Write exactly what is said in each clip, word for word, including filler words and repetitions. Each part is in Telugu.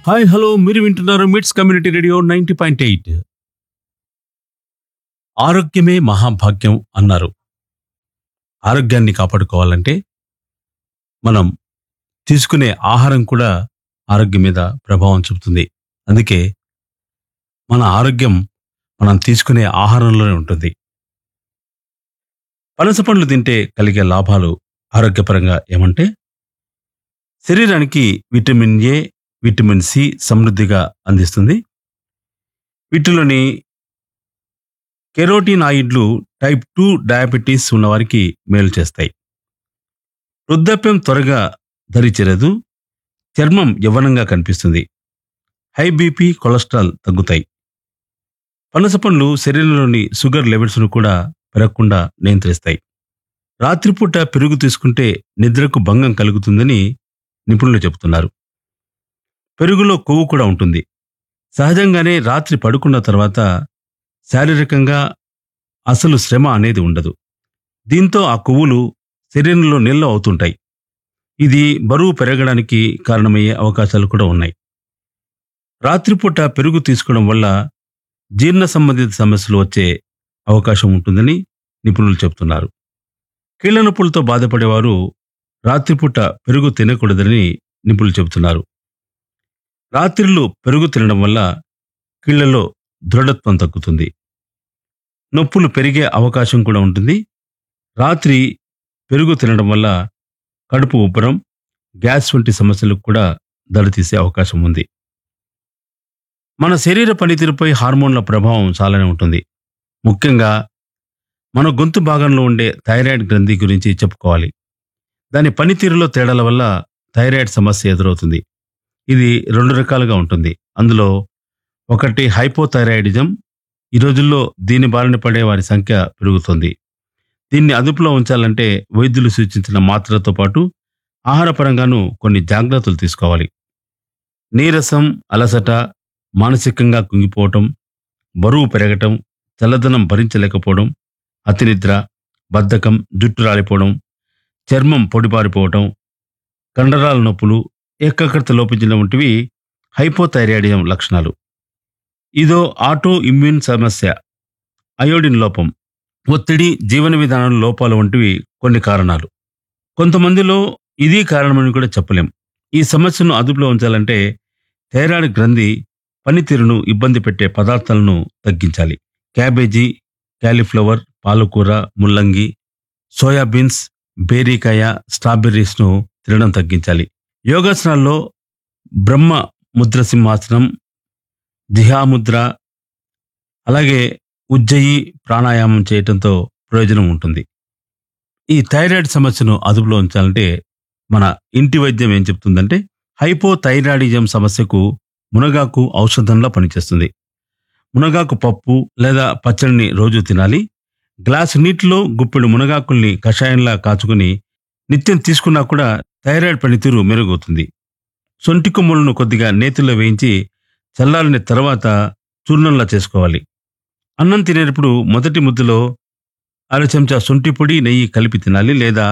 హాయ్ హలో మీరు వింటున్నారు మిట్స్ community radio ninety point eight. ఆరోగ్యమే మహాభాగ్యం అన్నారు. ఆరోగ్యాన్ని కాపాడుకోవాలంటే మనం తీసుకునే ఆహారం కూడా ఆరోగ్యం మీద ప్రభావం చూపుతుంది. అందుకే మన ఆరోగ్యం మనం తీసుకునే ఆహారంలోనే ఉంటుంది. పనస పండ్లు తింటే కలిగే లాభాలు ఆరోగ్యపరంగా ఏమంటే శరీరానికి విటమిన్ ఏ, విటమిన్ సి సమృద్ధిగా అందిస్తుంది. వీటిలోని కెరోటినాయిడ్లు టైప్ టూ డయాబెటీస్ ఉన్నవారికి మేలు చేస్తాయి. వృద్ధాప్యం త్వరగా దరిచేరదు, చర్మం యవ్వనంగా కనిపిస్తుంది, హై బీపీ, కొలెస్ట్రాల్ తగ్గుతాయి. పనస పండ్లు శరీరంలోని షుగర్ లెవెల్స్ను కూడా పెరగకుండా నియంత్రిస్తాయి. రాత్రిపూట పెరుగు తీసుకుంటే నిద్రకు భంగం కలుగుతుందని నిపుణులు చెబుతున్నారు. పెరుగులో కొవ్వు కూడా ఉంటుంది. సహజంగానే రాత్రి పడుకున్న తర్వాత శారీరకంగా అసలు శ్రమ అనేది ఉండదు. దీంతో ఆ కొవ్వులు శరీరంలో నిల్వ అవుతుంటాయి. ఇది బరువు పెరగడానికి కారణమయ్యే అవకాశాలు కూడా ఉన్నాయి. రాత్రిపూట పెరుగు తీసుకోవడం వల్ల జీర్ణ సంబంధిత సమస్యలు వచ్చే అవకాశం ఉంటుందని నిపుణులు చెబుతున్నారు. కీళ్ల నొప్పులతో బాధపడేవారు రాత్రిపూట పెరుగు తినకూడదని నిపుణులు చెబుతున్నారు. రాత్రిళ్ళు పెరుగు తినడం వల్ల కీళ్లలో దృఢత్వం తగ్గుతుంది, నొప్పులు పెరిగే అవకాశం కూడా ఉంటుంది. రాత్రి పెరుగు తినడం వల్ల కడుపు ఉబ్బరం, గ్యాస్ వంటి సమస్యలకు కూడా దారితీసే అవకాశం ఉంది. మన శరీర పనితీరుపై హార్మోన్ల ప్రభావం చాలానే ఉంటుంది. ముఖ్యంగా మన గొంతు భాగంలో ఉండే థైరాయిడ్ గ్రంథి గురించి చెప్పుకోవాలి. దాని పనితీరులో తేడాల వల్ల థైరాయిడ్ సమస్య ఎదురవుతుంది. ఇది రెండు రకాలుగా ఉంటుంది. అందులో ఒకటి హైపోథైరాయిడిజం. ఈ రోజుల్లో దీని బారిన పడే వారి సంఖ్య పెరుగుతుంది. దీన్ని అదుపులో ఉంచాలంటే వైద్యులు సూచించిన మాత్రలతో పాటు ఆహారపరంగానూ కొన్ని జాగ్రత్తలు తీసుకోవాలి. నీరసం, అలసట, మానసికంగా కుంగిపోవటం, బరువు పెరగటం, చల్లదనం భరించలేకపోవడం, అతినిద్ర, బద్ధకం, జుట్టు రాలిపోవడం, చర్మం పొడిబారిపోవటం, కండరాల నొప్పులు, ఏకాగ్రత లోపించడం వంటివి హైపోథైరాయిడిజం లక్షణాలు. ఇదో ఆటో ఇమ్యూన్ సమస్య, అయోడిన్ లోపం, ఒత్తిడి, జీవన విధానం లోపాలు వంటివి కొన్ని కారణాలు. కొంతమందిలో ఇది కారణమని కూడా చెప్పలేం. ఈ సమస్యను అదుపులో ఉంచాలంటే థైరాయిడ్ గ్రంథి పనితీరును ఇబ్బంది పెట్టే పదార్థాలను తగ్గించాలి. క్యాబేజీ, క్యాలీఫ్లవర్, పాలకూర, ముల్లంగి, సోయాబీన్స్, బేరీకాయ, స్ట్రాబెర్రీస్ను తినడం తగ్గించాలి. యోగాసనాల్లో బ్రహ్మ ముద్ర సింహాసనం, జిహాముద్ర, అలాగే ఉజ్జయి ప్రాణాయామం చేయటంతో ప్రయోజనం ఉంటుంది. ఈ థైరాయిడ్ సమస్యను అదుపులో ఉంచాలంటే మన ఇంటి వైద్యం ఏం చెప్తుందంటే హైపోథైరాయిడిజం సమస్యకు మునగాకు ఔషధంలా పనిచేస్తుంది. మునగాకు పప్పు లేదా పచ్చడిని రోజు తినాలి. గ్లాసు నీటిలో గుప్పెడు మునగాకుల్ని కషాయంలా కాచుకుని నిత్యం తీసుకున్నా కూడా థైరాయిడ్ పనితీరు మెరుగవుతుంది. సొంటి కొమ్ములను కొద్దిగా నేతిలో వేయించి చల్లారిన తర్వాత చూర్ణంలా చేసుకోవాలి. అన్నం తినేటప్పుడు మొదటి ముద్దలో అర చెంచా సొంటి పొడి, నెయ్యి కలిపి తినాలి. లేదా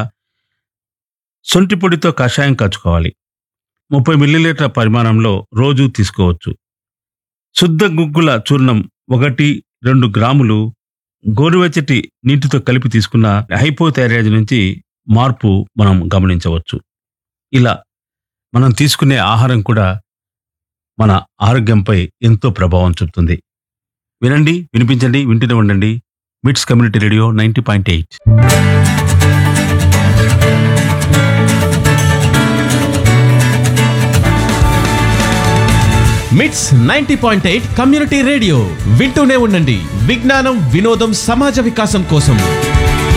సొంటి పొడితో కషాయం కాచుకోవాలి. ముప్పై మిల్లీలీటర్ల పరిమాణంలో రోజు తీసుకోవచ్చు. శుద్ధ గుగ్గుల చూర్ణం ఒకటి రెండు గ్రాములు గోరువెచ్చటి నీటితో కలిపి తీసుకున్న హైపోథైరాయిడ్ నుంచి మార్పు మనం గమనించవచ్చు. ఇలా మనం తీసుకునే ఆహారం కూడా మన ఆరోగ్యంపై ఎంతో ప్రభావం చూపుతుంది. వినండి, వినిపించండి, వింటూనే ఉండండి. మిట్స్ community radio ninety point eight. మిట్స్ ninety point eight community radio వింటూనే ఉండండి. విజ్ఞానం, వినోదం, సమాజ వికాసం కోసం